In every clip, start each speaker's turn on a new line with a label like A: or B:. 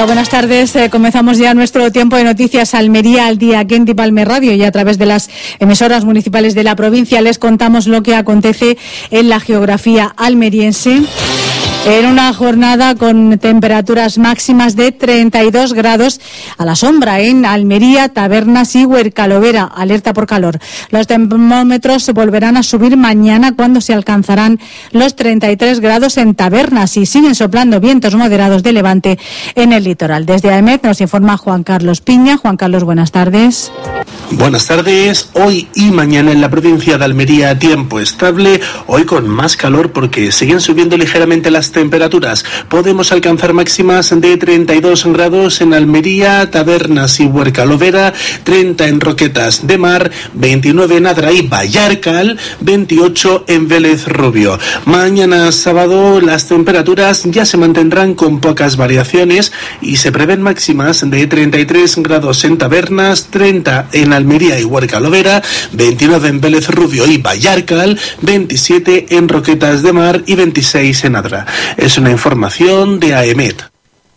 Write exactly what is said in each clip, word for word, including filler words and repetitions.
A: Hola, buenas tardes. Eh, comenzamos ya nuestro tiempo de noticias Almería al día aquí en Tipalme Radio, y a través de las emisoras municipales de la provincia les contamos lo que acontece en la geografía almeriense. En una jornada con temperaturas máximas de treinta y dos grados a la sombra en Almería, Tabernas y Huercalovera, alerta por calor. Los termómetros se volverán a subir mañana cuando se alcanzarán los treinta y tres grados en Tabernas y siguen soplando vientos moderados de levante en el litoral. Desde AEMET nos informa Juan Carlos Piña. Juan Carlos, buenas tardes.
B: Buenas tardes. Hoy y mañana en la provincia de Almería tiempo estable, hoy con más calor porque siguen subiendo ligeramente las temperaturas. Podemos alcanzar máximas de treinta y dos grados en Almería, Tabernas y Huercalovera, treinta en Roquetas de Mar, veintinueve en Adra y Vallarcal, veintiocho en Vélez Rubio. Mañana sábado las temperaturas ya se mantendrán con pocas variaciones y se prevén máximas de treinta y tres grados en Tabernas, treinta en Almería y Huercalovera, veintinueve en Vélez Rubio y Vallarcal, veintisiete en Roquetas de Mar y veintiséis en Adra. Es una información de AEMET.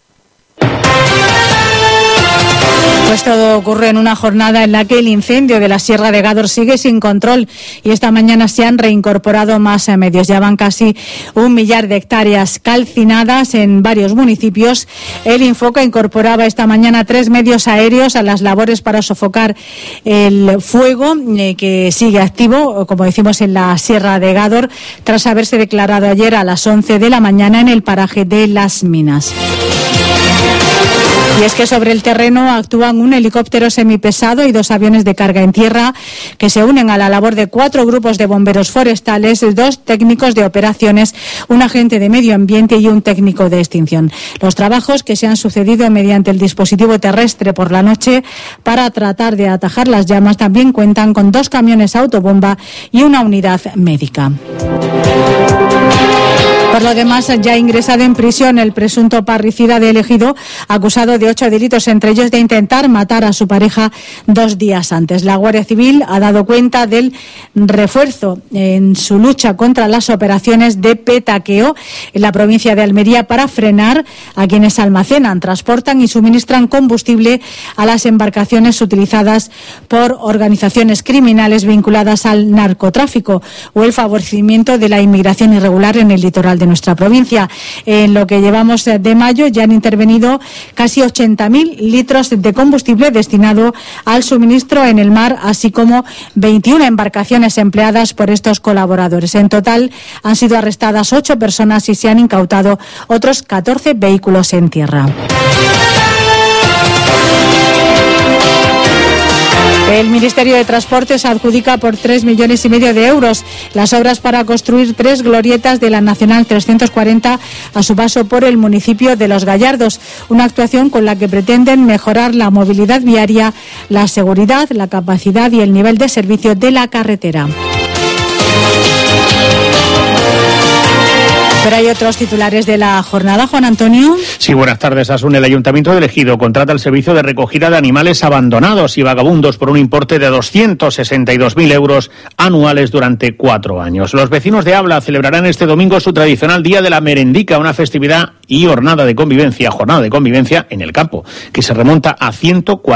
A: Pues todo ocurre en una jornada en la que el incendio de la Sierra de Gádor sigue sin control y esta mañana se han reincorporado más medios. Ya van casi un millar de hectáreas calcinadas en varios municipios. El Infoca incorporaba esta mañana tres medios aéreos a las labores para sofocar el fuego eh, que sigue activo, como decimos, en la Sierra de Gádor, tras haberse declarado ayer a las once de la mañana en el paraje de Las Minas. Y es que sobre el terreno actúan un helicóptero semipesado y dos aviones de carga en tierra que se unen a la labor de cuatro grupos de bomberos forestales, dos técnicos de operaciones, un agente de medio ambiente y un técnico de extinción. Los trabajos que se han sucedido mediante el dispositivo terrestre por la noche para tratar de atajar las llamas también cuentan con dos camiones autobomba y una unidad médica. Por lo demás, ya ha ingresado en prisión el presunto parricida de El Ejido, acusado de ocho delitos, entre ellos de intentar matar a su pareja dos días antes. La Guardia Civil ha dado cuenta del refuerzo en su lucha contra las operaciones de petaqueo en la provincia de Almería para frenar a quienes almacenan, transportan y suministran combustible a las embarcaciones utilizadas por organizaciones criminales vinculadas al narcotráfico o el favorecimiento de la inmigración irregular en el litoral de nuestra provincia. En lo que llevamos de mayo ya han intervenido casi ochenta mil litros de combustible destinado al suministro en el mar, así como veintiuna embarcaciones empleadas por estos colaboradores. En total han sido arrestadas ocho personas y se han incautado otros catorce vehículos en tierra. El Ministerio de Transportes adjudica por tres millones y medio de euros las obras para construir tres glorietas de la Nacional trescientos cuarenta a su paso por el municipio de Los Gallardos, una actuación con la que pretenden mejorar la movilidad viaria, la seguridad, la capacidad y el nivel de servicio de la carretera. Pero hay otros titulares de la jornada, Juan Antonio.
C: Sí, buenas tardes, Asun. El Ayuntamiento de El Ejido contrata el servicio de recogida de animales abandonados y vagabundos por un importe de doscientos sesenta y dos mil euros anuales durante cuatro años. Los vecinos de Abla celebrarán este domingo su tradicional Día de la Merendica, una festividad y jornada de convivencia, jornada de convivencia en el campo, que se remonta a ciento cuarenta